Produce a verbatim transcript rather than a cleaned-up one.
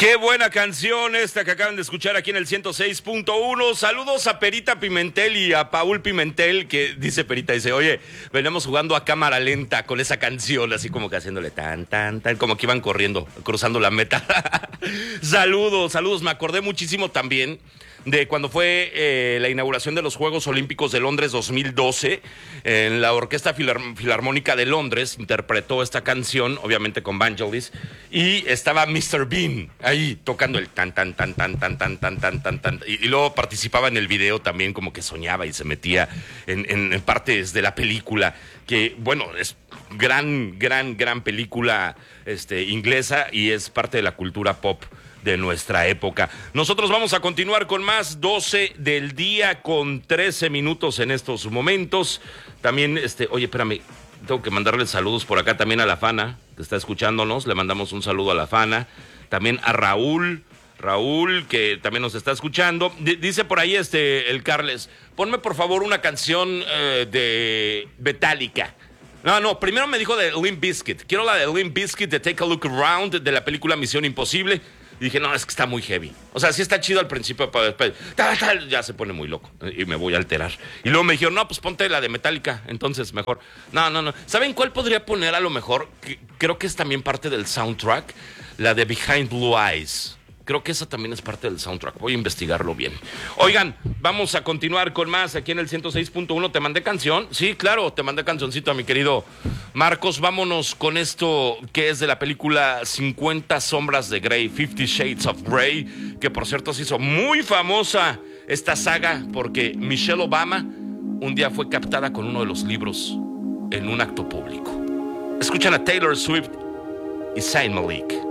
Qué buena canción esta que acaban de escuchar aquí en el ciento seis punto uno. Saludos a Perita Pimentel y a Paul Pimentel, que dice Perita, dice, oye, venimos jugando a cámara lenta con esa canción, así como que haciéndole tan, tan, tan, como que iban corriendo, cruzando la meta. Saludos, saludos. Me acordé muchísimo también de cuando fue eh, la inauguración de los Juegos Olímpicos de Londres dos mil doce. En la Orquesta Filar- Filarmónica de Londres interpretó esta canción, obviamente con Vangelis, y estaba mister Bean ahí tocando el tan, tan, tan, tan, tan, tan, tan, tan, tan, tan, y, y luego participaba en el video también, como que soñaba y se metía en, en, en partes de la película, que, bueno, es gran, gran, gran película este, inglesa y es parte de la cultura pop de nuestra época. Nosotros vamos a continuar con más, doce del día con trece minutos en estos momentos. También, este, oye, espérame, tengo que mandarle saludos por acá también a la Fana, que está escuchándonos. Le mandamos un saludo a la Fana. También a Raúl, Raúl, que también nos está escuchando. D- dice por ahí este, el Carles, ponme por favor una canción eh, de Metallica. No, no, primero me dijo de Limp Bizkit. Quiero la de Limp Bizkit, de Take a Look Around, de la película Misión Imposible. Y dije, no, es que está muy heavy. O sea, sí está chido al principio, pero después tal, tal, ya se pone muy loco y me voy a alterar. Y luego me dijeron, no, pues ponte la de Metallica, entonces mejor. No, no, no. ¿Saben cuál podría poner a lo mejor? Que creo que es también parte del soundtrack, la de Behind Blue Eyes. Creo que esa también es parte del soundtrack. Voy a investigarlo bien. Oigan, vamos a continuar con más aquí en el ciento seis punto uno. ¿Te mandé canción? Sí, claro, te mandé cancioncito a mi querido Marcos. Vámonos con esto que es de la película cincuenta sombras de Grey, Fifty Shades of Grey, que por cierto se hizo muy famosa esta saga porque Michelle Obama un día fue captada con uno de los libros en un acto público. Escuchan a Taylor Swift y Zayn Malik.